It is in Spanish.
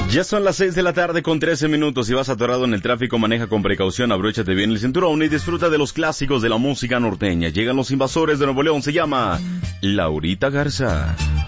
Ya son las 6 de la tarde con 13 minutos. Si vas atorado en el tráfico, maneja con precaución, abróchate bien el cinturón y disfruta de los clásicos de la música norteña. Llegan los invasores de Nuevo León, se llama Laurita Garza.